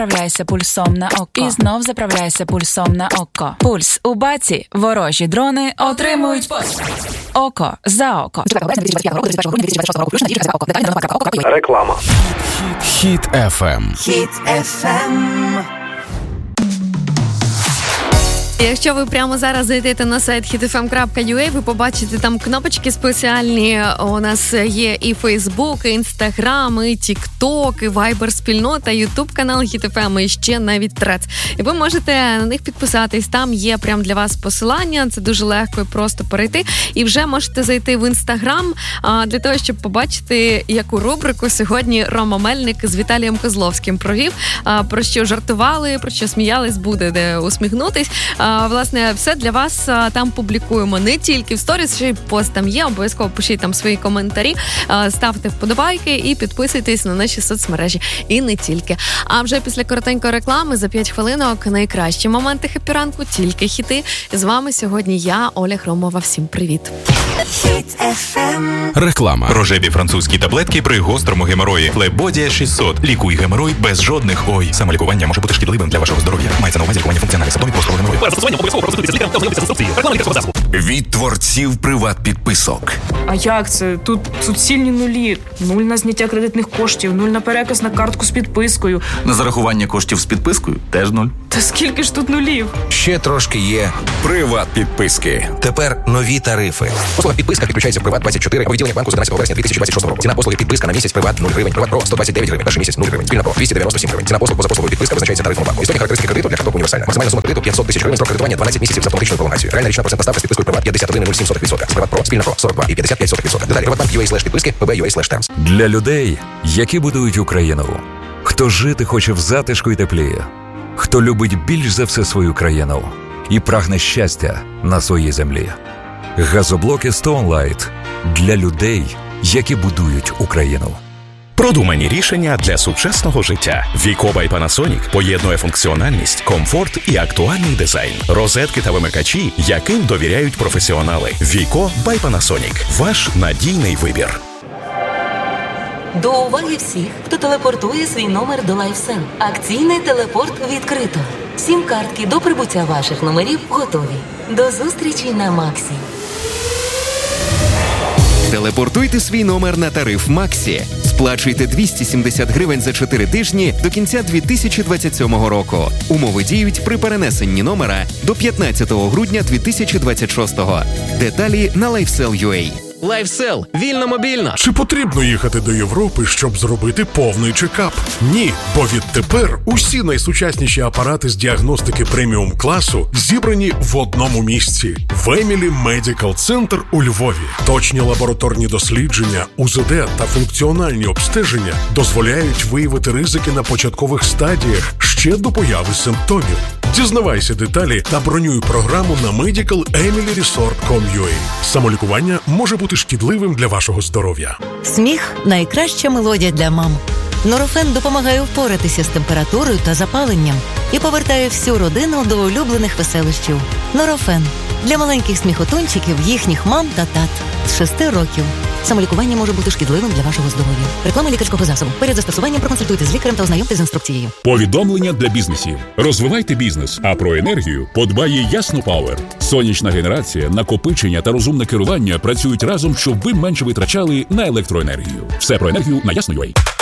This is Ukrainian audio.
Заправляйся пульсом на око. І знов заправляйся пульсом на око. Пульс у баці. Ворожі дрони отримують постріл. Око за око. Реклама. Хіт FM. Хіт FM. Якщо ви прямо зараз зайдете на сайт hitfm.ua, ви побачите там кнопочки спеціальні. У нас є і Facebook, і Instagram, і TikTok, і Viber-спільнота, YouTube-канал HitFM, і ще навіть Threads. І ви можете на них підписатись. Там є прямо для вас посилання, це дуже легко і просто перейти. І вже можете зайти в Instagram для того, щоб побачити, яку рубрику сьогодні Рома Мельник з Віталієм Козловським провів. Про що жартували, про що сміялись, буде де усміхнутись. Власне, все для вас там публікуємо. Не тільки в сторіс, ще й пост там є. Обов'язково пишіть там свої коментарі, ставте вподобайки і підписуйтесь на наші соцмережі. І не тільки. А вже після коротенької реклами за 5 хвилинок найкращі моменти хеппі-ранку, тільки хіти. З вами сьогодні я, Оля Хромова. Всім привіт. Реклама. Рожеві французькі таблетки при гострому геморої. Флебодія 600. Лікуй геморой без жодних ой. Самолікування може бути шкідливим для вашого здоров'я. Мається на увазі лікування функціональних симптомів гострого геморою. Від творців приват-підписок. А як це? Тут суцільні нулі. 0 на зняття кредитних коштів, 0 на переказ на картку з підпискою. На зарахування коштів з підпискою теж 0. Та скільки ж тут нулів? Ще трошки є приват-підписки. Тепер нові тарифи. Послуга підписка підключається в Приват24 у відділенні банку з 11 вересня 2026 року. Ціна послуги підписка на місяць Приват 0 гривень. Приват Про 129 гривень. Перший місяць 0 гривень. Спільна Про 297 гривень. Ціна послуг поза послугою підписка визначається тарифом банку. Істотні характеристики кредиту для карток універсальна. Максимальна сума кредиту 500 тисяч гривень. Строк кредитування 12 місяців з автоматичною пролонгацією. Реальна річна процентна ставка з підпискою Приват 51,07%. З Приват Про спільна Про 42,55%. Деталі Приватбанк.ua/підписки, pb.ua/terms. Для людей, які будують Україну. Хто жити хоче в затишку і теплі. Хто любить більш за все свою країну і прагне щастя на своїй землі. Газоблоки Stone Light для людей, які будують Україну. Продумані рішення для сучасного життя. Віко by Panasonic поєднує функціональність, комфорт і актуальний дизайн. Розетки та вимикачі, яким довіряють професіонали. Віко by Panasonic. Ваш надійний вибір. До уваги всіх, хто телепортує свій номер до LifeSend. Акційний телепорт відкрито. Сім-картки до прибуття ваших номерів готові. До зустрічі на Максі. Телепортуйте свій номер на тариф Максі. Сплачуйте 270 гривень за 4 тижні до кінця 2027 року. Умови діють при перенесенні номера до 15 грудня 2026. Деталі на LifeSell.ua. LifeSell. Вільно-мобільно. Чи потрібно їхати до Європи, щоб зробити повний чекап? Ні, бо відтепер усі найсучасніші апарати з діагностики преміум-класу зібрані в одному місці. В Emily Medical Center у Львові. Точні лабораторні дослідження, УЗД та функціональні обстеження дозволяють виявити ризики на початкових стадіях ще до появи симптомів. Дізнавайся деталі та бронюй програму на medicalemily.resort.com.ua. Самолікування може бути шкідливим для вашого здоров'я. Сміх – найкраща мелодія для мам. Норофен допомагає впоратися з температурою та запаленням і повертає всю родину до улюблених веселощів. Норофен – для маленьких сміхотунчиків, їхніх мам та тат з 6 років. Самолікування може бути шкідливим для вашого здоров'я. Реклама лікарського засобу. Перед застосуванням проконсультуйте з лікарем та ознайомтесь з інструкцією. Повідомлення для бізнесів. Розвивайте бізнес, а про енергію подбає Ясно Пауер. Сонячна генерація, накопичення та розумне керування працюють разом, щоб ви менше витрачали на електроенергію. Все про енергію на Ясно.ua.